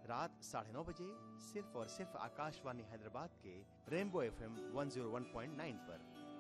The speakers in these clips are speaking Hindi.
रात 9:30 सिर्फ और सिर्फ आकाशवाणी हैदराबाद के रेनबो FM 101.9 पर।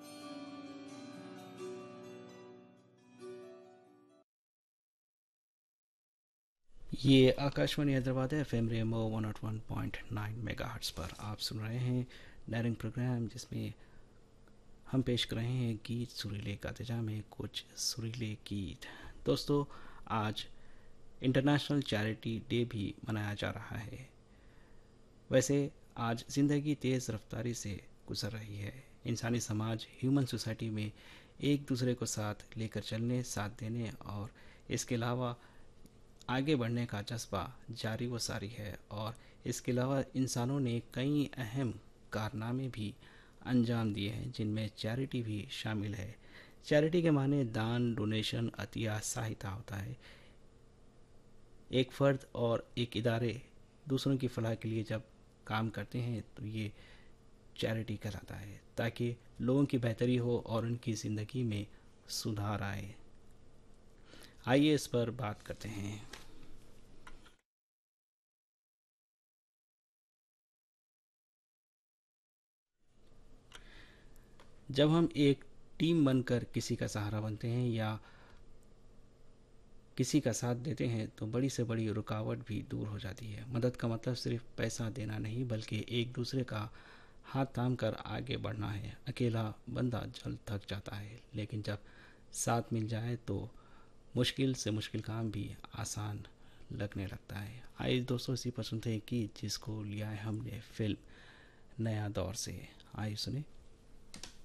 ये आकाशवाणी हैदराबाद है, FM रेनबो 101.9 मेगाहर्ट्ज़ पर आप सुन रहे हैं डायरिंग प्रोग्राम, जिसमें हम पेश कर रहे हैं गीत सुरीले गाते में कुछ सुरीले गीत। दोस्तों, आज इंटरनेशनल चैरिटी डे भी मनाया जा रहा है। वैसे आज ज़िंदगी तेज़ रफ्तारी से गुजर रही है। इंसानी समाज, ह्यूमन सोसाइटी में एक दूसरे को साथ लेकर चलने, साथ देने और इसके अलावा आगे बढ़ने का जज्बा जारी व सारी है। और इसके अलावा इंसानों ने कई अहम कारनामे भी अंजाम दिए हैं, जिनमें चैरिटी भी शामिल है। चैरिटी के माने दान, डोनेशन, अतिया, सहायता होता है। एक फ़र्द और एक इदारे दूसरों की फलाह के लिए जब काम करते हैं तो ये चैरिटी कहलाता है, ताकि लोगों की बेहतरी हो और उनकी ज़िंदगी में सुधार आए। आइए इस पर बात करते हैं। जब हम एक टीम बनकर किसी का सहारा बनते हैं या किसी का साथ देते हैं तो बड़ी से बड़ी रुकावट भी दूर हो जाती है। मदद का मतलब सिर्फ पैसा देना नहीं, बल्कि एक दूसरे का हाथ थाम कर आगे बढ़ना है। अकेला बंदा जल्द थक जाता है, लेकिन जब साथ मिल जाए तो मुश्किल से मुश्किल काम भी आसान लगने लगता है। आइए दोस्तों, इसी पर सुनते हैं गीत जिसको लिया है हमने फिल्म नया दौर से। आइए सुने।